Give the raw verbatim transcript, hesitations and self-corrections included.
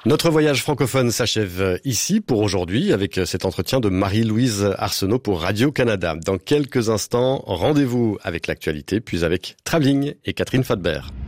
Notre voyage francophone s'achève ici pour aujourd'hui avec cet entretien de Marie-Louise Arsenault pour Radio-Canada. Dans quelques instants, rendez-vous avec l'actualité, puis avec Travelling et Catherine Fadbert.